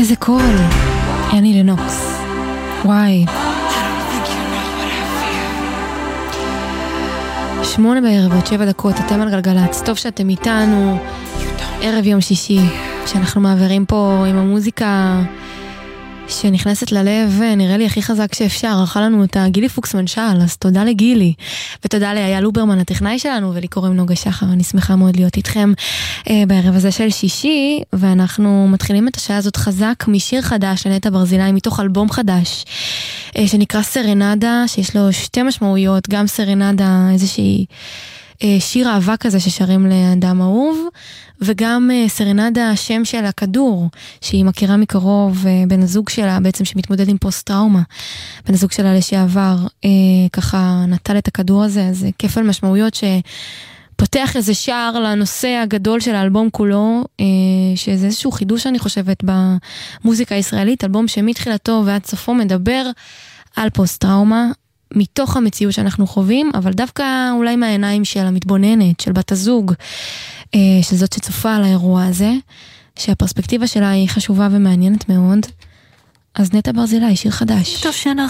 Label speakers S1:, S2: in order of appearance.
S1: איזה קול. אני לנוקס. וואי. 8 בערב, עוד 7 דקות, אתם על גלגלץ. טוב שאתם איתנו. ערב יום שישי, שאנחנו מעבירים פה עם המוזיקה שנכנסת ללב, נראה לי הכי חזק שאפשר. ערכה לנו אותה גילי פוקסמן שאל, אז תודה לגילי. ותודה לאייל לוברמן, הטכנאי שלנו, ולי קוראים נוגה שחר. אני שמחה מאוד להיות איתכם בערב הזה של שישי, ואנחנו מתחילים את השעה הזאת חזק משיר חדש לנטע ברזילי, מתוך אלבום חדש, שנקרא סרנדה, שיש לו 2 משמעויות, גם סרנדה, איזושהי שיר אהבה כזה ששרים לאדם אהוב, וגם סרנדה, השם של הכדור, שהיא מכירה מקרוב, בן הזוג שלה בעצם שמתמודד עם פוסט טראומה, בן הזוג שלה לשעבר, ככה נטל את הכדור הזה, זה כפל משמעויות שפותח איזה שער לנושא הגדול של האלבום כולו, שזה איזשהו חידוש אני חושבת במוזיקה הישראלית, אלבום שמתחילתו ועד סופו מדבר על פוסט טראומה, מתוך המציאות שאנחנו חווים, אבל דווקא אולי מהעיניים של המתבוננת, של בת הזוג, של זאת שצופה על האירוע הזה, שהפרספקטיבה שלה היא חשובה ומעניינת מאוד. אז נטע ברזילי, שיר חדש.
S2: טוב שאנחנו